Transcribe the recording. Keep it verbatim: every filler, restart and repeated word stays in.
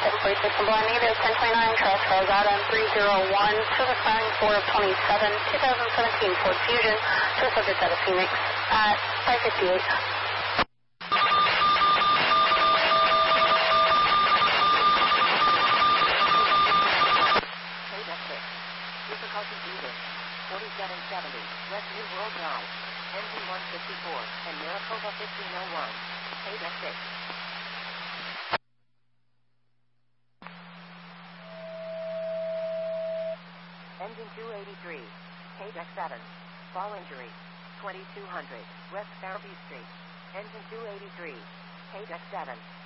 seven forty-six and blind negative, ten twenty-nine, transfer Zada three zero one, service sign four twenty-seven, twenty seventeen Ford Fusion, to subject out of Phoenix at five fifty-eight. Difficulty breathing. forty-seven seventy, West New World Drive, N G one fifty-four, and Maricopa fifteen oh one. Paydeck six. Engine two eighty-three, Paydeck seven. Fall injury. twenty-two hundred, West Fairview Street. Engine two eighty-three, Paydeck seven.